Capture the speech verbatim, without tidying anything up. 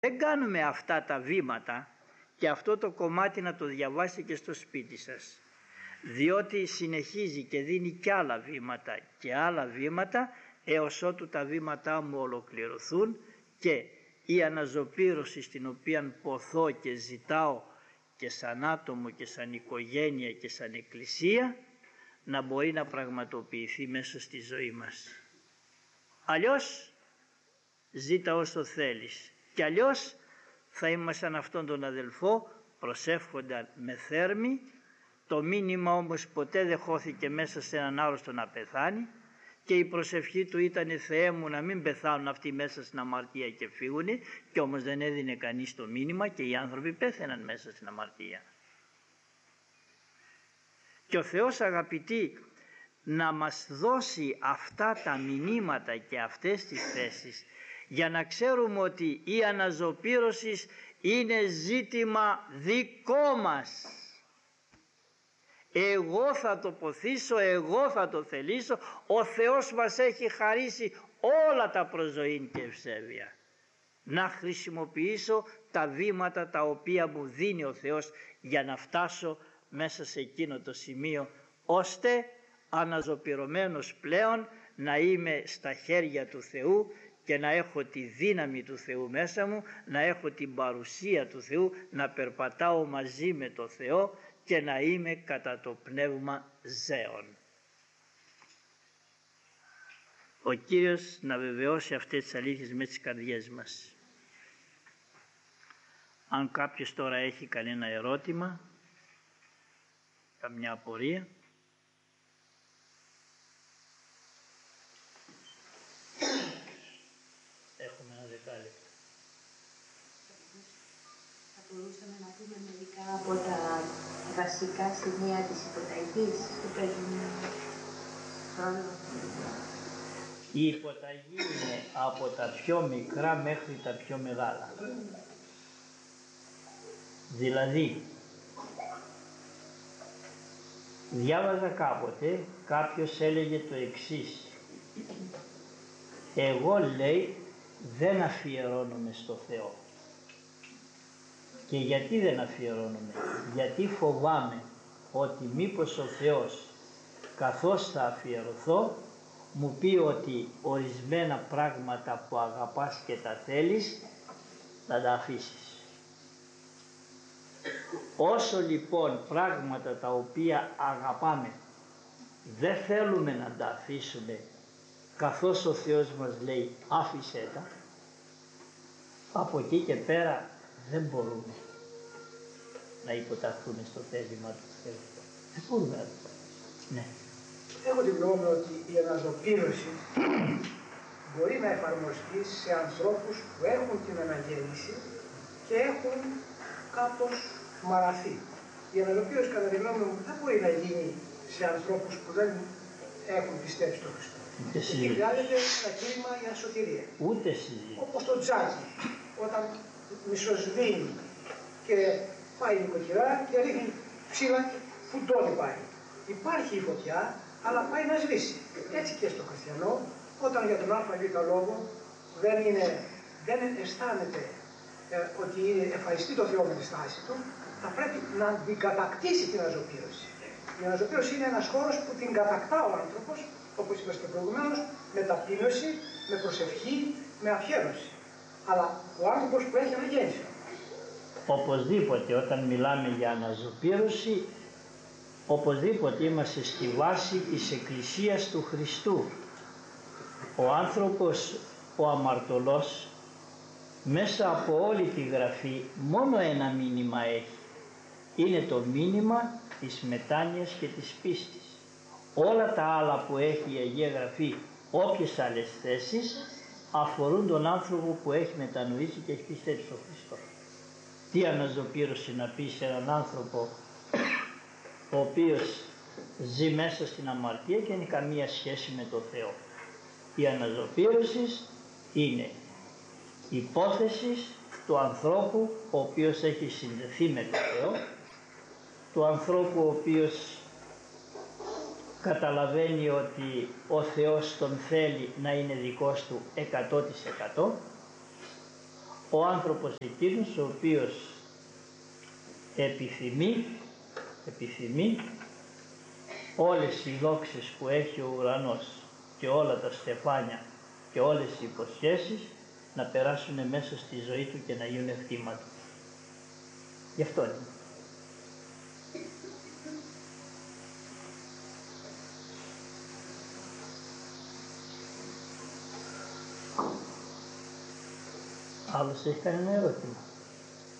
δεν κάνουμε αυτά τα βήματα, και αυτό το κομμάτι να το διαβάσετε και στο σπίτι σας, διότι συνεχίζει και δίνει και άλλα βήματα και άλλα βήματα έως ότου τα βήματά μου ολοκληρωθούν και η αναζωπήρωση στην οποία ποθώ και ζητάω και σαν άτομο και σαν οικογένεια και σαν εκκλησία να μπορεί να πραγματοποιηθεί μέσα στη ζωή μας. Αλλιώς ζήτα όσο θέλεις, και αλλιώς θα ήμασταν αυτόν τον αδελφό, προσεύχονταν με θέρμη, το μήνυμα όμως ποτέ δεν χώθηκε μέσα σε έναν άρρωστο να πεθάνει, και η προσευχή του ήταν Θεέ μου να μην πεθάνουν αυτοί μέσα στην αμαρτία και φύγουνε, και όμως δεν έδινε κανείς το μήνυμα και οι άνθρωποι πέθαιναν μέσα στην αμαρτία. Και ο Θεός, αγαπητοί, να μας δώσει αυτά τα μηνύματα και αυτές τις θέσεις για να ξέρουμε ότι η αναζωπήρωση είναι ζήτημα δικό μας. Εγώ θα το ποθήσω, εγώ θα το θελήσω, ο Θεός μας έχει χαρίσει όλα τα προζωήν και ευσέβεια. Να χρησιμοποιήσω τα βήματα τα οποία μου δίνει ο Θεός για να φτάσω μέσα σε εκείνο το σημείο, ώστε αναζωπηρωμένος πλέον να είμαι στα χέρια του Θεού και να έχω τη δύναμη του Θεού μέσα μου, να έχω την παρουσία του Θεού, να περπατάω μαζί με το Θεό και να είμαι κατά το πνεύμα ζέων. Ο Κύριος να βεβαιώσει αυτές τις αλήθειες με τις καρδιές μας. Αν κάποιος τώρα έχει κανένα ερώτημα, καμιά απορία, έχουμε ένα δεκάλεπτο. Θα μπορούσαμε να πούμε μερικά από τα βασικά σημεία της υποταγής που παίζουν ρόλο. Η υποταγή είναι από τα πιο μικρά μέχρι τα πιο μεγάλα. Δηλαδή, διάβαζα κάποτε, κάποιος έλεγε το εξής: εγώ, λέει, δεν αφιερώνομαι στο Θεό. Και γιατί δεν αφιερώνομαι? Γιατί φοβάμαι ότι μήπως ο Θεός, καθώς θα αφιερωθώ, μου πει ότι ορισμένα πράγματα που αγαπάς και τα θέλεις θα τα αφήσεις. Όσο λοιπόν πράγματα τα οποία αγαπάμε δεν θέλουμε να τα αφήσουμε, καθώς ο Θεός μας λέει άφησέ τα, από εκεί και πέρα δεν μπορούμε να υποταχθούμε στο θέλημα του Θεού. Δεν μπορούμε να το κάνουμε. Ναι. Έχω την γνώμη ότι η αναζωπήρωση μπορεί να εφαρμοστεί σε ανθρώπους που έχουν την αναγέννηση και έχουν κάπως μαραθεί. Η αναζωπήρωση, κατά τη γνώμη μου, δεν μπορεί να γίνει σε ανθρώπους που δεν έχουν πιστέψει στον Χριστό. Εκεί βγάλεται ένα κήρυγμα για σωτηρία. Ούτε συζήτηση. Όπως το τζάκι, όταν μισοσβήνει και πάει η νοικοκυρά και ρίχνει ψήλα και φουντώνει πάει. Υπάρχει η φωτιά, αλλά πάει να σβήσει. Έτσι και στο χριστιανό, όταν για τον α ή β λόγο δεν, είναι, δεν αισθάνεται ε, ότι είναι ευχαριστεί το Θεό με τη στάση του, θα πρέπει να την κατακτήσει την αναζωπήρωση. Η αναζωπήρωση είναι ένας χώρος που την κατακτά ο άνθρωπος, όπως είπα και προηγουμένως, με ταπείνωση, με προσευχή, με αφιέρωση. Αλλά ο άνθρωπος που έχει αναγέννηση. Οπωσδήποτε όταν μιλάμε για αναζωπήρωση, οπωσδήποτε είμαστε στη βάση της Εκκλησίας του Χριστού. Ο άνθρωπος, ο αμαρτωλός, μέσα από όλη τη Γραφή μόνο ένα μήνυμα έχει. Είναι το μήνυμα της μετάνοιας και της πίστης. Όλα τα άλλα που έχει η Αγία Γραφή, όποιες άλλες θέσεις, αφορούν τον άνθρωπο που έχει μετανοήσει και έχει πιστέψει στον Χριστό. Τι αναζωπήρωση να πει σε έναν άνθρωπο ο οποίος ζει μέσα στην αμαρτία και δεν έχει καμία σχέση με το Θεό? Η αναζωπήρωση είναι υπόθεση του ανθρώπου ο οποίος έχει συνδεθεί με το Θεό, του ανθρώπου ο οποίος καταλαβαίνει ότι ο Θεός τον θέλει να είναι δικός του εκατό τοις εκατό, ο άνθρωπος εκείνος ο οποίος επιθυμεί, επιθυμεί όλες οι δόξες που έχει ο ουρανός και όλα τα στεφάνια και όλες οι υποσχέσεις να περάσουν μέσα στη ζωή του και να γίνουν κτήμα του. Γι' αυτό είναι. Άλλος έχει κανένα ερώτημα?